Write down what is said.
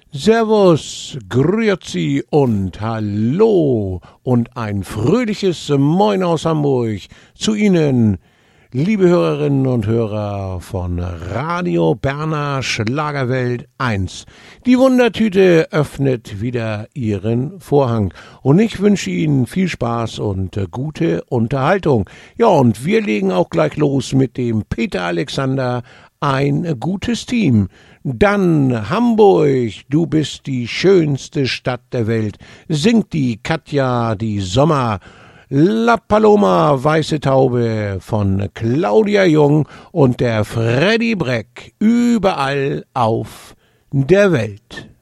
Servus, Grüezi und Hallo und ein fröhliches Moin aus Hamburg zu Ihnen, liebe Hörerinnen und Hörer von Radio Berner Schlagerwelt 1. Die Wundertüte öffnet wieder ihren Vorhang und ich wünsche Ihnen viel Spaß und gute Unterhaltung. Ja, und wir legen auch gleich los mit dem Peter Alexander, ein gutes Team. Dann Hamburg, du bist die schönste Stadt der Welt, singt die Katja die Sommer. La Paloma, Weiße Taube von Claudia Jung und der Freddy Breck, überall auf der Welt.